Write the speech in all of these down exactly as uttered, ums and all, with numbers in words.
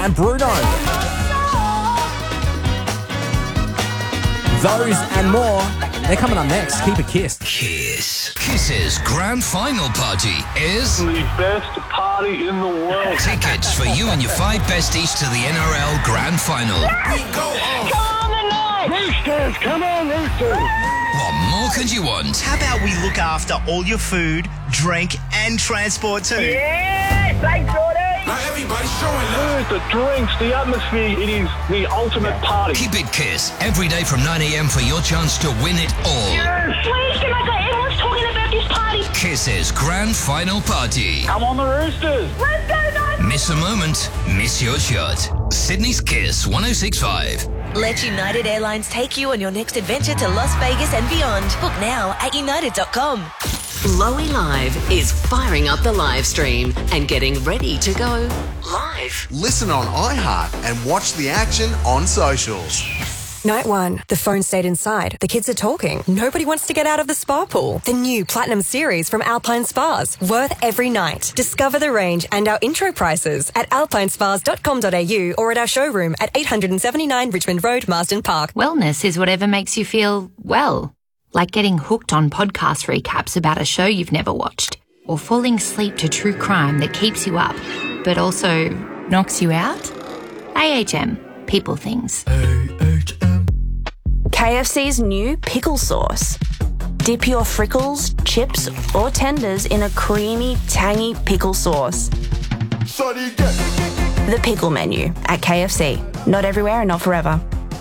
and Bruno. Those and more, they're coming up next. Keep it kissed. Kiss. Kiss's grand final party is the best party in the world. Tickets for you and your five besties to the N R L grand final. We go on. Come on the night. Roosters, come on, Roosters. What more could you want? How about we look after all your food, drink, and transport too? Yeah, thanks, Jordan. Now everybody's showing love. The drinks, the atmosphere, it is the ultimate party. Keep it Kiss every day from nine a.m. for your chance to win it all. Yes. Please, can I go? Everyone's talking about this party. Kiss's grand final party. Come on the Roosters. Let's go, guys. Miss a moment, miss your shot. Sydney's Kiss one oh six point five. Let United Airlines take you on your next adventure to Las Vegas and beyond. Book now at united dot com. Lowy Live is firing up the live stream and getting ready to go live. Listen on iHeart and watch the action on socials. Night one, the phone stayed inside. The kids are talking. Nobody wants to get out of the spa pool. The new Platinum Series from Alpine Spas. Worth every night. Discover the range and our intro prices at alpine spas dot com dot a u or at our showroom at eight seventy-nine Richmond Road, Marsden Park. Wellness is whatever makes you feel well. Like getting hooked on podcast recaps about a show you've never watched. Or falling asleep to true crime that keeps you up, but also knocks you out. A H M. People things. K F C's new pickle sauce. Dip your frickles, chips, or tenders in a creamy, tangy pickle sauce. The pickle menu at K F C. Not everywhere and not forever.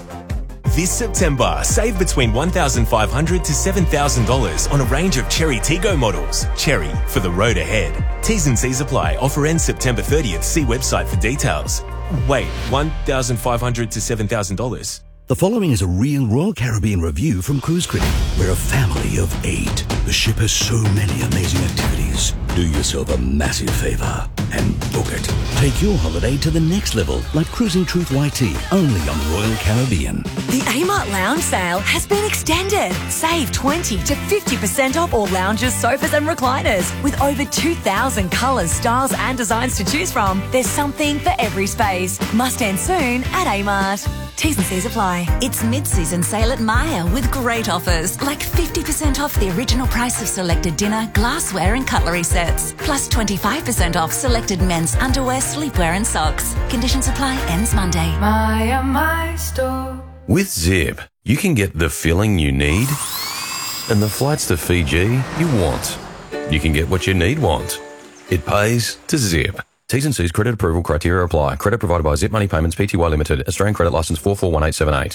This September, save between one thousand five hundred dollars to seven thousand dollars on a range of Cherry Tiggo models. Cherry, for the road ahead. T's and C's apply. Offer ends September thirtieth. See website for details. Wait, one thousand five hundred dollars to seven thousand dollars? The following is a real Royal Caribbean review from Cruise Critic. We're a family of eight. The ship has so many amazing activities. Do yourself a massive favour and book it. Take your holiday to the next level, like Cruising Truth Y T, only on Royal Caribbean. The Amart Lounge sale has been extended. Save twenty to fifty percent off all lounges, sofas and recliners. With over two thousand colours, styles and designs to choose from, there's something for every space. Must end soon at Amart. T's and C's apply. It's mid-season sale at Maya with great offers, like fifty percent off the original price of selected dinner, glassware and cutlery sets, plus twenty-five percent off selected men's underwear, sleepwear and socks. Conditions apply. Ends Monday. Maya, my store. With Zip, you can get the filling you need and the flights to Fiji you want. You can get what you need want. It pays to Zip. T's and C's credit approval criteria apply. Credit provided by Zip Money Payments Pty Limited. Australian credit licence four four one eight seven eight.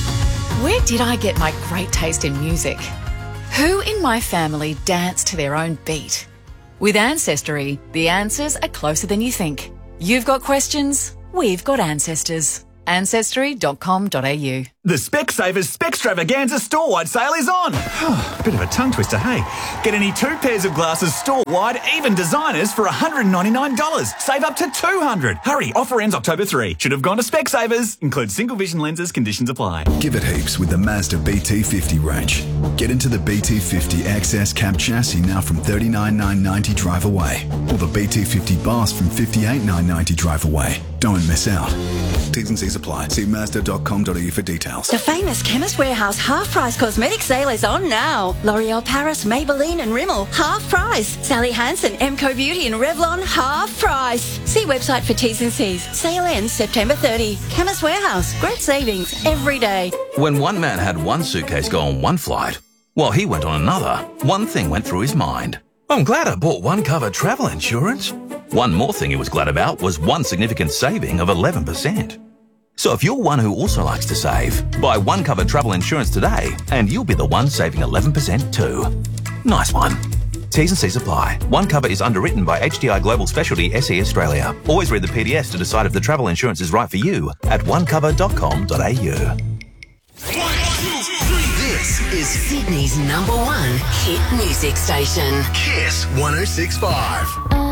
Where did I get my great taste in music? Who in my family danced to their own beat? With Ancestry, the answers are closer than you think. You've got questions, we've got ancestors. ancestry dot com dot a u. The Specsavers Specstravaganza store-wide sale is on. Bit of a tongue twister, hey? Get any two pairs of glasses store-wide, even designers, for one hundred ninety-nine dollars. Save up to two hundred dollars. Hurry, offer ends October third. Should have gone to Specsavers. Includes single vision lenses, conditions apply. Give it heaps with the Mazda B T fifty range. Get into the B T fifty X S cab chassis now from thirty-nine thousand nine hundred ninety drive away. Or the B T fifty Bass from fifty-eight thousand nine hundred ninety drive away. Don't miss out. T's and C's apply. See mazda dot com dot a u for details. The famous Chemist Warehouse half-price cosmetic sale is on now. L'Oreal Paris, Maybelline and Rimmel, half price. Sally Hansen, Emco Beauty and Revlon, half price. See website for T's and C's. Sale ends September thirtieth. Chemist Warehouse, great savings every day. When one man had one suitcase go on one flight, while he went on another, one thing went through his mind. I'm glad I bought One Cover travel insurance. One more thing he was glad about was one significant saving of eleven percent. So if you're one who also likes to save, buy One Cover travel insurance today and you'll be the one saving eleven percent too. Nice one. T's and C's apply. One Cover is underwritten by H D I Global Specialty S E Australia. Always read the P D S to decide if the travel insurance is right for you at one cover dot com dot a u. This is Sydney's number one hit music station. Kiss one oh six point five.